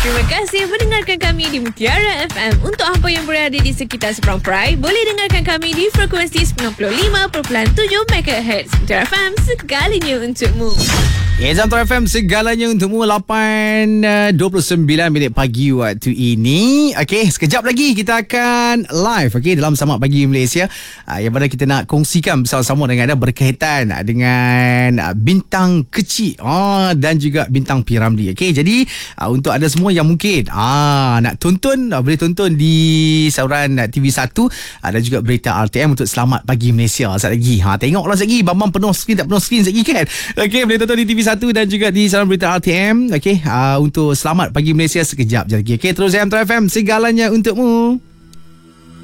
Terima kasih mendengarkan kami di Mutiara FM. Untuk hampa yang berada di sekitar Seberang Perai, boleh dengarkan kami di frekuensi 95.7 MHz. Mutiara FM, segalanya untukmu. Mutiara FM, segalanya untukmu. 8.29 minit pagi waktu ini. Okey, sekejap lagi kita akan live dalam Samak Pagi Malaysia, yang mana kita nak kongsikan bersama-sama dengan anda berkaitan dengan bintang kecil dan juga bintang P.Ramlee. Okey, jadi untuk anda semua yang mungkin nak tonton, boleh tonton di saluran TV1 dan juga berita RTM untuk Selamat Pagi Malaysia. Sekejap lagi tengoklah sekejap lagi, Bambang penuh skrin tak penuh skrin sekejap lagi kan. Okey, boleh tonton di TV1 dan juga di saluran berita RTM. Okey, untuk Selamat Pagi Malaysia sekejap je lagi. Okey, terus Mutiara FM, segalanya untukmu.